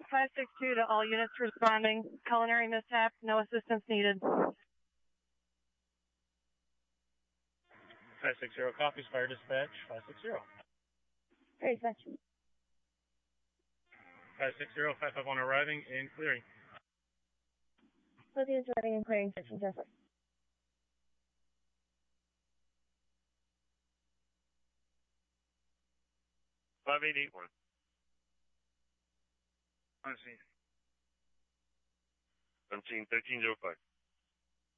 562 to all units responding. Culinary mishap, no assistance needed. 560 copies, fire dispatch, 560. Fire dispatch. 560, 551 arriving and clearing. Both units arriving and clearing, search and transfer. 5881. On scene. On scene 1305.